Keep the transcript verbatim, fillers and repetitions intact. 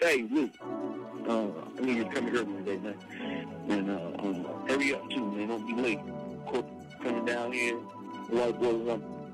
hey, look, uh, I need you to come here one day, man. And uh, um, hurry up, too, man. Don't be late. Court coming down here. White boys,